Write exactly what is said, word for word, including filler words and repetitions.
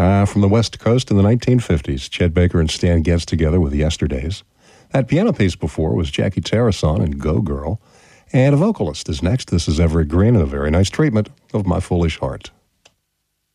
Uh, from the West Coast in the nineteen fifties, Chet Baker and Stan Getz together with Yesterdays. That piano piece before was Jackie Tarasson and Go Girl. And a vocalist is next. This is Everett Green and a very nice treatment of My Foolish Heart.